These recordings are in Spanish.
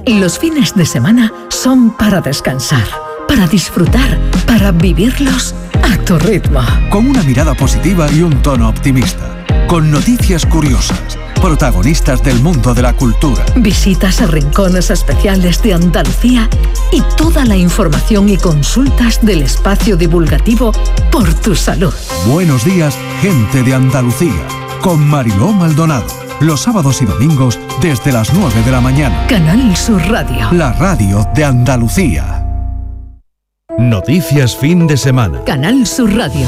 Los fines de semana son para descansar, para disfrutar, para vivirlos a tu ritmo. Con una mirada positiva y un tono optimista. Con noticias curiosas. Protagonistas del mundo de la cultura. Visitas a rincones especiales de Andalucía y toda la información y consultas del espacio divulgativo Por tu Salud. Buenos días, gente de Andalucía. Con Mariló Maldonado. Los sábados y domingos desde las 9 de la mañana. Canal Sur Radio. La radio de Andalucía. Noticias fin de semana. Canal Sur Radio.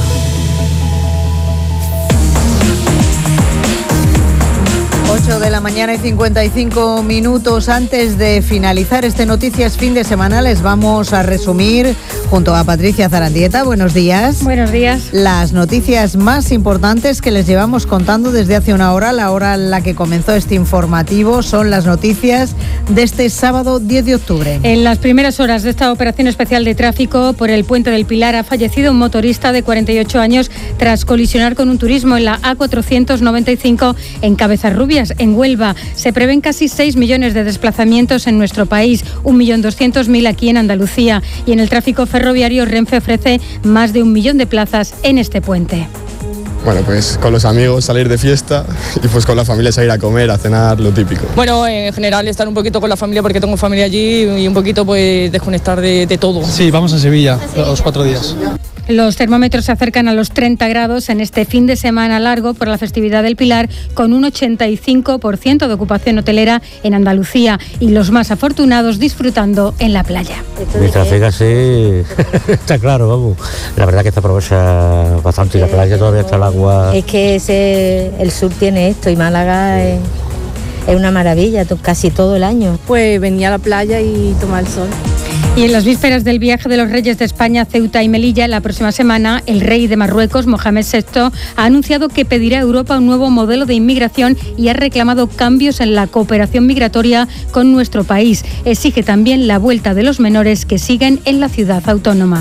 8 de la mañana y 55 minutos. Antes de finalizar este Noticias Fin de Semana, les vamos a resumir, junto a Patricia Zarandieta, buenos días. Buenos días. Las noticias más importantes que les llevamos contando desde hace una hora, la hora en la que comenzó este informativo, son las noticias de este sábado 10 de octubre. En las primeras horas de esta operación especial de tráfico por el Puente del Pilar ha fallecido un motorista de 48 años tras colisionar con un turismo en la A495 en Cabezarrubias, en Huelva. Se prevén casi 6 millones de desplazamientos en nuestro país, 1.200.000 aquí en Andalucía. Y en el tráfico ferroviario, Renfe ofrece más de 1 millón de plazas en este puente. Bueno, pues con los amigos salir de fiesta y pues con la familia salir a comer, a cenar, lo típico. Bueno, en general estar un poquito con la familia porque tengo familia allí y un poquito pues desconectar de todo. Sí, vamos a Sevilla los 4 días. Los termómetros se acercan a los 30 grados en este fin de semana largo por la festividad del Pilar, con un 85% de ocupación hotelera en Andalucía y los más afortunados disfrutando en la playa. Mientras llega así, está claro, vamos. La verdad que se aprovecha bastante y la playa todavía está el agua. Es que el sur tiene esto y Málaga es una maravilla, casi todo el año. Pues venir a la playa y tomar el sol. Y en las vísperas del viaje de los reyes de España a Ceuta y Melilla, la próxima semana, el rey de Marruecos, Mohamed VI, ha anunciado que pedirá a Europa un nuevo modelo de inmigración y ha reclamado cambios en la cooperación migratoria con nuestro país. Exige también la vuelta de los menores que siguen en la ciudad autónoma.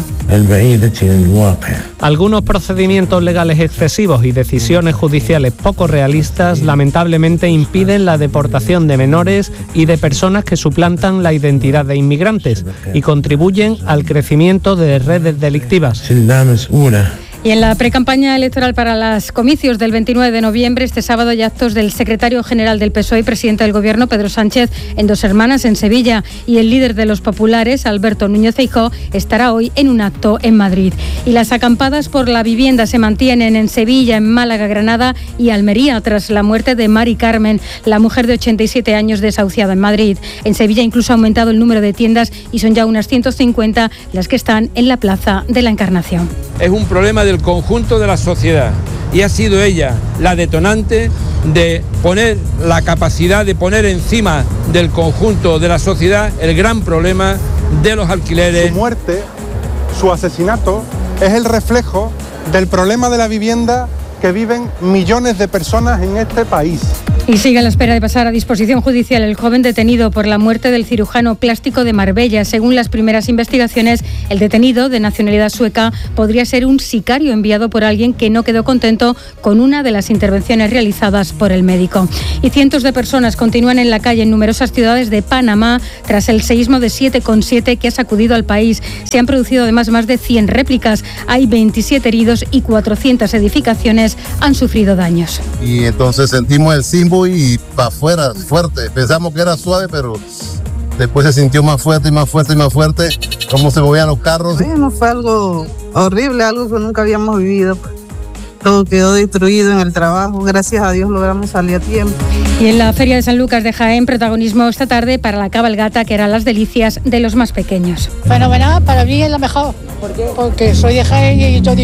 Algunos procedimientos legales excesivos y decisiones judiciales poco realistas lamentablemente impiden la deportación de menores y de personas que suplantan la identidad de inmigrantes y contribuyen al crecimiento de redes delictivas. Y en la precampaña electoral para los comicios del 29 de noviembre, este sábado hay actos del secretario general del PSOE y presidente del Gobierno, Pedro Sánchez, en Dos Hermanas, en Sevilla. Y el líder de los populares, Alberto Núñez Feijóo, estará hoy en un acto en Madrid. Y las acampadas por la vivienda se mantienen en Sevilla, en Málaga, Granada y Almería, tras la muerte de Mari Carmen, la mujer de 87 años desahuciada en Madrid. En Sevilla incluso ha aumentado el número de tiendas y son ya unas 150 las que están en la Plaza de la Encarnación. Es un problema del conjunto de la sociedad y ha sido ella la detonante de poner la capacidad de poner encima del conjunto de la sociedad el gran problema de los alquileres. Su muerte, su asesinato, es el reflejo del problema de la vivienda que viven millones de personas en este país. Y sigue a la espera de pasar a disposición judicial el joven detenido por la muerte del cirujano plástico de Marbella. Según las primeras investigaciones, el detenido, de nacionalidad sueca, podría ser un sicario enviado por alguien que no quedó contento con una de las intervenciones realizadas por el médico. Y cientos de personas continúan en la calle en numerosas ciudades de Panamá tras el seísmo de 7,7 que ha sacudido al país. Se han producido además más de 100 réplicas. Hay 27 heridos y 400 edificaciones han sufrido daños. Y entonces sentimos el símbolo y para afuera, fuerte. Pensamos que era suave, pero después se sintió más fuerte y más fuerte y más fuerte. Cómo se movían los carros. Bueno, fue algo horrible, algo que nunca habíamos vivido. Todo quedó destruido en el trabajo. Gracias a Dios logramos salir a tiempo. Y en la Feria de San Lucas de Jaén, protagonismo esta tarde para la cabalgata, que eran las delicias de los más pequeños. Fenomenal, para mí es la mejor. ¿Por qué? Porque soy de Jaén y yo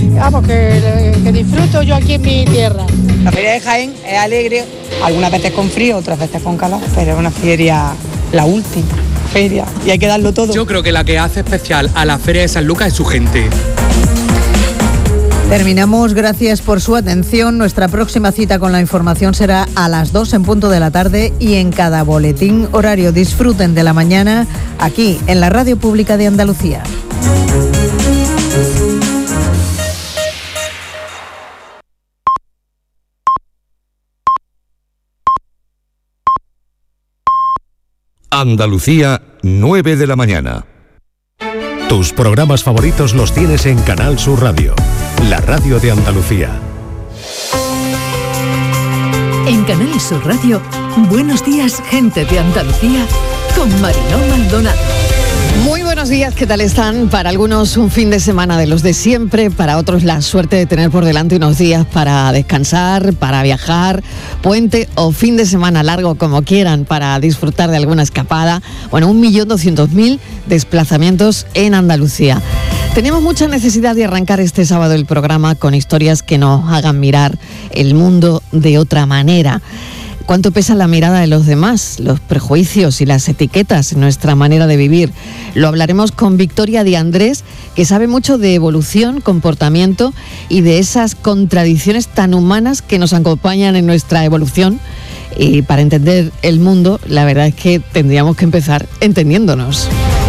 que disfruto yo aquí en mi tierra. La feria de Jaén es alegre, algunas veces con frío, otras veces con calor, pero es una feria, la última feria, y hay que darlo todo. Yo creo que la que hace especial a la Feria de San Lucas es su gente. Terminamos, gracias por su atención. Nuestra próxima cita con la información será a las 2 en punto de la tarde y en cada boletín horario. Disfruten de la mañana aquí en la Radio Pública de Andalucía. Andalucía, 9 de la mañana. Tus programas favoritos los tienes en Canal Sur Radio, la radio de Andalucía. En Canal Sur Radio, Buenos días, gente de Andalucía, con Mariló Maldonado. Muy buenos días, ¿qué tal están? Para algunos un fin de semana de los de siempre, para otros la suerte de tener por delante unos días para descansar, para viajar, puente o fin de semana largo, como quieran, para disfrutar de alguna escapada. Bueno, 1.200.000 desplazamientos en Andalucía. Tenemos mucha necesidad de arrancar este sábado el programa con historias que nos hagan mirar el mundo de otra manera. ¿Cuánto pesa la mirada de los demás, los prejuicios y las etiquetas en nuestra manera de vivir? Lo hablaremos con Victoria de Andrés, que sabe mucho de evolución, comportamiento y de esas contradicciones tan humanas que nos acompañan en nuestra evolución. Y para entender el mundo, la verdad es que tendríamos que empezar entendiéndonos.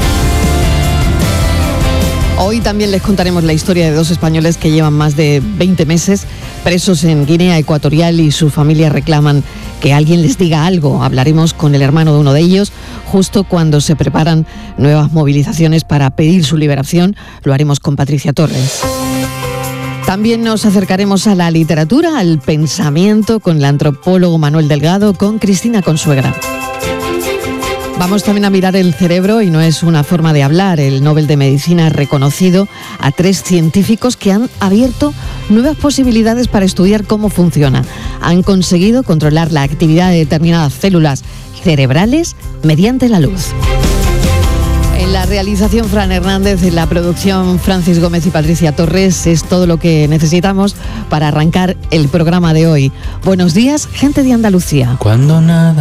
Hoy también les contaremos la historia de dos españoles que llevan más de 20 meses presos en Guinea Ecuatorial y su familia reclaman que alguien les diga algo. Hablaremos con el hermano de uno de ellos justo cuando se preparan nuevas movilizaciones para pedir su liberación. Lo haremos con Patricia Torres. También nos acercaremos a la literatura, al pensamiento, con el antropólogo Manuel Delgado, con Cristina Consuegra. Vamos también a mirar el cerebro y no es una forma de hablar. El Nobel de Medicina ha reconocido a 3 científicos que han abierto nuevas posibilidades para estudiar cómo funciona. Han conseguido controlar la actividad de determinadas células cerebrales mediante la luz. En la realización Fran Hernández, en la producción Francis Gómez y Patricia Torres, es todo lo que necesitamos para arrancar el programa de hoy. Buenos días, gente de Andalucía. Cuando nada